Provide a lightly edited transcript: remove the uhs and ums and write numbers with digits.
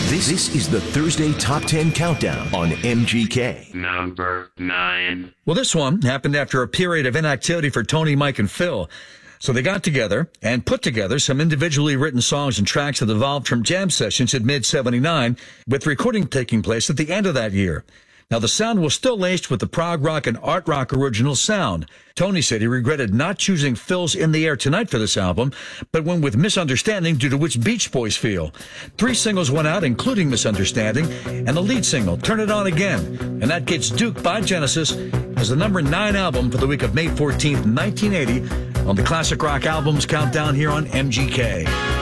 This is the Thursday Top 10 Countdown on MGK. Number 9. Well, this one happened after a period of inactivity for Tony, Mike, and Phil. So they got together and put together some individually written songs and tracks that evolved from jam sessions in mid-'79, with recording taking place at the end of that year. Now, the sound was still laced with the prog rock and art rock original sound. Tony said he regretted not choosing Phil's In the Air Tonight for this album, but went with Misunderstanding due to which Beach Boys feel. 3 singles went out, including Misunderstanding, and the lead single, Turn It On Again. And that gets Duke by Genesis as the number 9 album for the week of May 14th, 1980, on the Classic Rock Albums Countdown here on MGK.